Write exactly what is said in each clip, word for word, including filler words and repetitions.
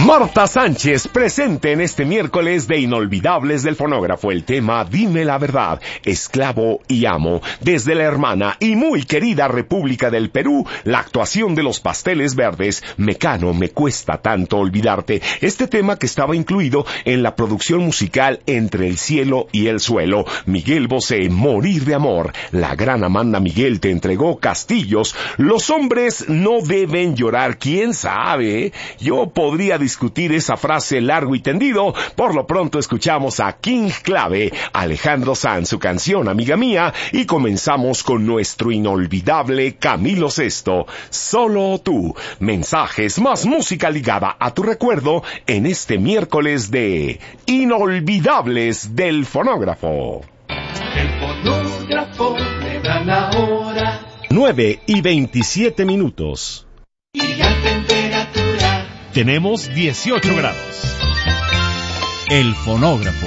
Marta Sánchez, presente en este miércoles de Inolvidables del Fonógrafo, el tema Dime la Verdad, Esclavo y Amo. Desde la hermana y muy querida República del Perú, la actuación de los Pasteles Verdes, Mecano, me cuesta tanto olvidarte. Este tema que estaba incluido en la producción musical Entre el cielo y el suelo. Miguel Bosé, Morir de amor. La gran Amanda Miguel te entregó Castillos. Los hombres no deben llorar, quién sabe. Yo podría discutir esa frase largo y tendido. Por lo pronto escuchamos a King Clave, Alejandro Sanz, su canción Amiga Mía, y comenzamos con nuestro inolvidable Camilo Sesto, Solo Tú. Mensajes más música ligada a tu recuerdo en este miércoles de Inolvidables del Fonógrafo. El fonógrafo me da la hora. nueve y veintisiete minutos. Y la temperatura. Tenemos dieciocho grados. El fonógrafo.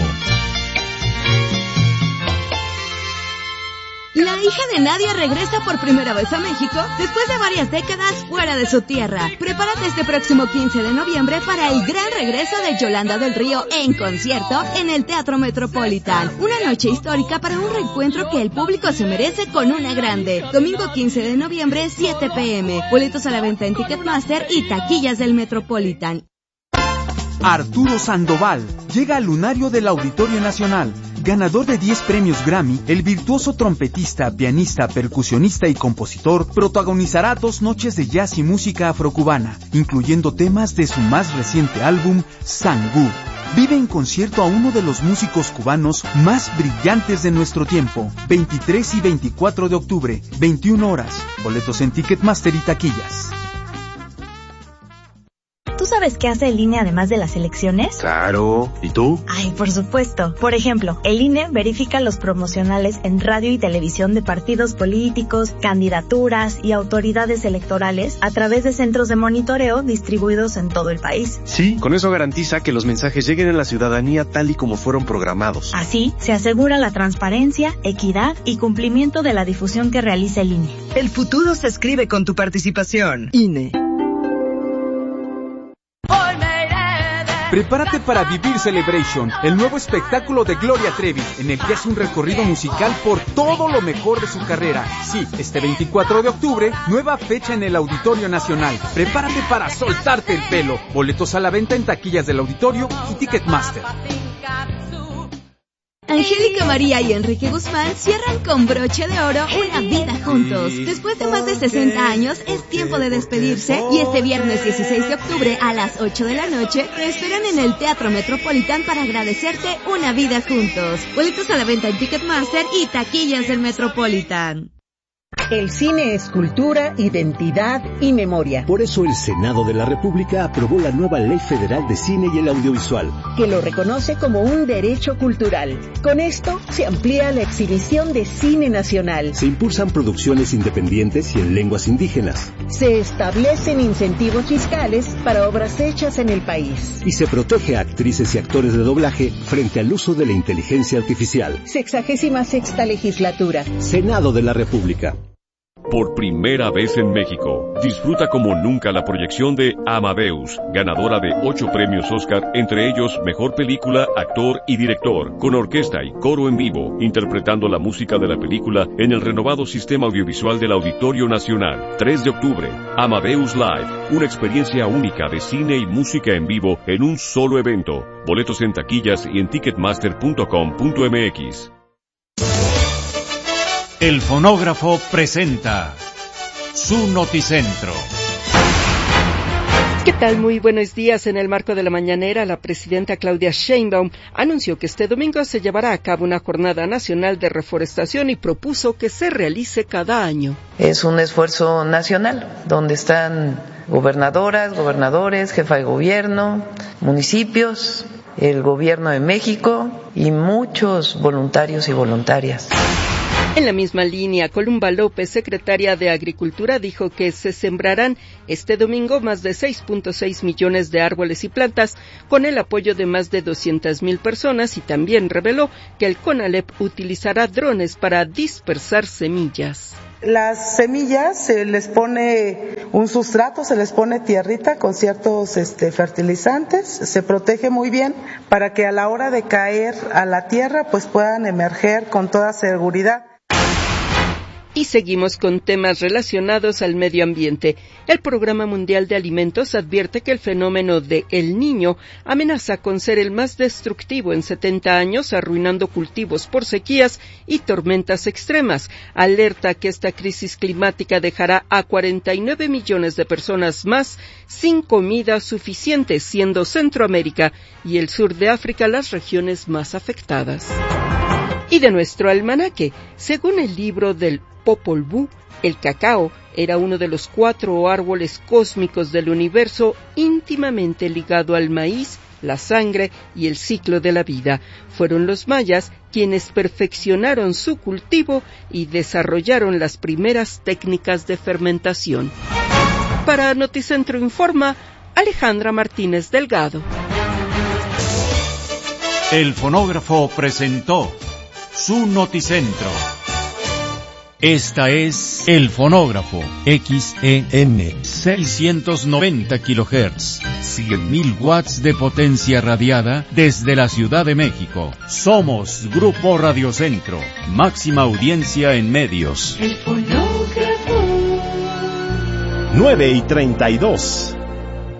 La hija de Nadia regresa por primera vez a México después de varias décadas fuera de su tierra. Prepárate este próximo quince de noviembre para el gran regreso de Yolanda del Río en concierto en el Teatro Metropolitan. Una noche histórica para un reencuentro que el público se merece con una grande. Domingo quince de noviembre, siete pe eme. Boletos a la venta en Ticketmaster y taquillas del Metropolitan. Arturo Sandoval llega al lunario del Auditorio Nacional. Ganador de diez premios Grammy, el virtuoso trompetista, pianista, percusionista y compositor protagonizará dos noches de jazz y música afrocubana, incluyendo temas de su más reciente álbum, Sangú. Vive en concierto a uno de los músicos cubanos más brillantes de nuestro tiempo. veintitrés y veinticuatro de octubre, veintiuna horas. Boletos en Ticketmaster y taquillas. ¿Tú sabes qué hace el I N E además de las elecciones? Claro, ¿y tú? Ay, por supuesto. Por ejemplo, el I N E verifica los promocionales en radio y televisión de partidos políticos, candidaturas y autoridades electorales a través de centros de monitoreo distribuidos en todo el país. Sí, con eso garantiza que los mensajes lleguen a la ciudadanía tal y como fueron programados. Así, se asegura la transparencia, equidad y cumplimiento de la difusión que realiza el I N E. El futuro se escribe con tu participación. I N E. Prepárate para vivir Celebration, el nuevo espectáculo de Gloria Trevi, en el que hace un recorrido musical por todo lo mejor de su carrera. Sí, este veinticuatro de octubre, nueva fecha en el Auditorio Nacional. Prepárate para soltarte el pelo. Boletos a la venta en taquillas del Auditorio y Ticketmaster. Angélica María y Enrique Guzmán cierran con broche de oro una vida juntos. Después de más de sesenta años, es tiempo de despedirse y este viernes dieciséis de octubre a las ocho de la noche te esperan en el Teatro Metropolitan para agradecerte una vida juntos. Boletos a la venta en Ticketmaster y taquillas del Metropolitan. El cine es cultura, identidad y memoria. Por eso el Senado de la República aprobó la nueva Ley Federal de Cine y el Audiovisual, que lo reconoce como un derecho cultural. Con esto se amplía la exhibición de cine nacional. Se impulsan producciones independientes y en lenguas indígenas. Se establecen incentivos fiscales para obras hechas en el país. Y se protege a actrices y actores de doblaje frente al uso de la inteligencia artificial. Sexagésima sexta legislatura. Senado de la República. Por primera vez en México, disfruta como nunca la proyección de Amadeus, ganadora de ocho premios Oscar, entre ellos Mejor Película, Actor y Director, con orquesta y coro en vivo, interpretando la música de la película en el renovado sistema audiovisual del Auditorio Nacional. tres de octubre, Amadeus Live, una experiencia única de cine y música en vivo en un solo evento. Boletos en taquillas y en ticketmaster punto com punto eme equis. El fonógrafo presenta su noticentro. ¿Qué tal? Muy buenos días. En el marco de la mañanera, la presidenta Claudia Sheinbaum anunció que este domingo se llevará a cabo una jornada nacional de reforestación y propuso que se realice cada año. Es un esfuerzo nacional donde están gobernadoras, gobernadores, jefa de gobierno, municipios, el gobierno de México y muchos voluntarios y voluntarias. En la misma línea, Columba López, secretaria de Agricultura, dijo que se sembrarán este domingo más de seis punto seis millones de árboles y plantas con el apoyo de más de doscientas mil personas y también reveló que el CONALEP utilizará drones para dispersar semillas. Las semillas se les pone un sustrato, se les pone tierrita con ciertos este, fertilizantes, se protege muy bien para que a la hora de caer a la tierra pues puedan emerger con toda seguridad. Y seguimos con temas relacionados al medio ambiente. El Programa Mundial de Alimentos advierte que el fenómeno de El Niño amenaza con ser el más destructivo en setenta años, arruinando cultivos por sequías y tormentas extremas. Alerta que esta crisis climática dejará a cuarenta y nueve millones de personas más sin comida suficiente, siendo Centroamérica y el sur de África las regiones más afectadas. Y de nuestro almanaque, según el libro del Popol Vuh, el cacao era uno de los cuatro árboles cósmicos del universo íntimamente ligado al maíz, la sangre y el ciclo de la vida. Fueron los mayas quienes perfeccionaron su cultivo y desarrollaron las primeras técnicas de fermentación. Para Noticentro Informa, Alejandra Martínez Delgado. El fonógrafo presentó su Noticentro. Esta es El Fonógrafo, X E M, seiscientos noventa kilohertz, cien mil watts de potencia radiada desde la Ciudad de México. Somos Grupo Radiocentro, máxima audiencia en medios. El fonógrafo. nueve y treinta y dos.